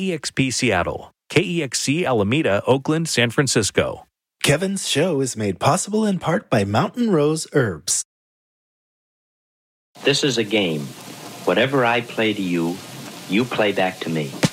KEXP Seattle, KEXC Alameda, Oakland, San Francisco. Kevin's show is made possible in part by Mountain Rose Herbs. This is a game. Whatever I play to you, you play back to me.